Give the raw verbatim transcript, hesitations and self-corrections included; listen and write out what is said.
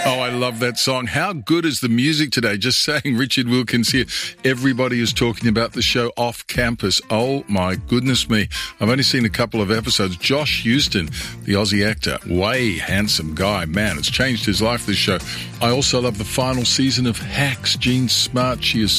Oh, I love that song. How good is the music today? Just saying, Richard Wilkins here. Everybody is talking about the show Off Campus. Oh, my goodness me. I've only seen a couple of episodes. Josh Houston, the Aussie actor, way handsome guy. Man, it's changed his life, this show. I also love the final season of Hacks. Jean Smart, she is